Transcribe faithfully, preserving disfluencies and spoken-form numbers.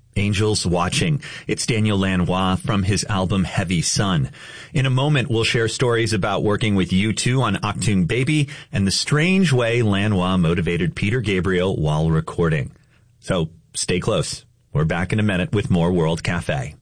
Angels Watching. It's Daniel Lanois from his album Heavy Sun. In a moment, we'll share stories about working with U two on Achtung Baby and the strange way Lanois motivated Peter Gabriel while recording. So stay close. We're back in a minute with more World Cafe.